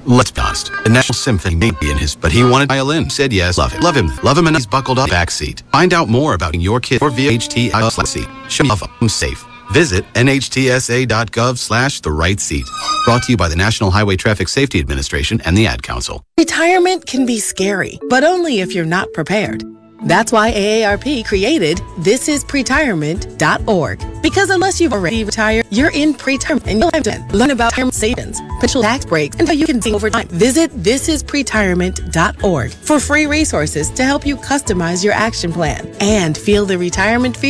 Let's be honest. The National Symphony may be in his, but he wanted violin. Said yes, love him, and he's buckled up back seat. Find out more about your kid or VHTS seat. Show love him safe. Visit nhtsa.gov/the-right seat. Brought to you by the National Highway Traffic Safety Administration and the Ad Council. Retirement can be scary, but only if you're not prepared. That's why AARP created thisispretirement.org. Because unless you've already retired, you're in preterm and you'll have to learn about term savings, potential tax breaks, and how you can save over time. Visit thisispretirement.org for free resources to help you customize your action plan and feel the retirement feel